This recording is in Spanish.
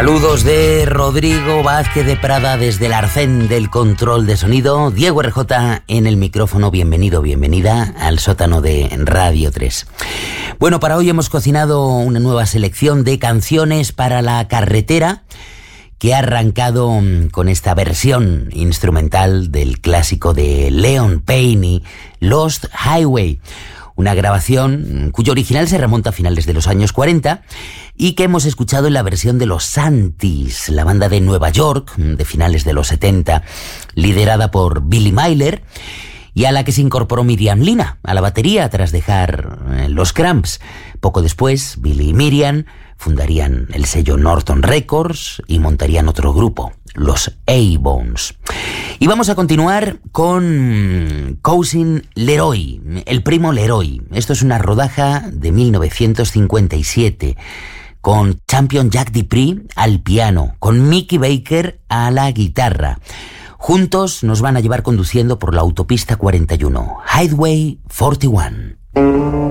Saludos de Rodrigo Vázquez de Prada desde el arcén del control de sonido. Diego RJ en el micrófono. Bienvenido, bienvenida al sótano de Radio 3. Bueno, para hoy hemos cocinado una nueva selección de canciones para la carretera que ha arrancado con esta versión instrumental del clásico de Leon Payne, Lost Highway. Una grabación cuyo original se remonta a finales de los años 40 y que hemos escuchado en la versión de los Santis, la banda de Nueva York de finales de los 70, liderada por Billy Myler, y a la que se incorporó Miriam Lina a la batería tras dejar los Cramps. Poco después, Billy y Miriam fundarían el sello Norton Records y montarían otro grupo, los A-Bones. Y vamos a continuar con Cousin Leroy, el primo Leroy. Esto es una rodaja de 1957, con Champion Jack Dupree al piano, con Mickey Baker a la guitarra. Juntos nos van a llevar conduciendo por la autopista 41, Highway 41.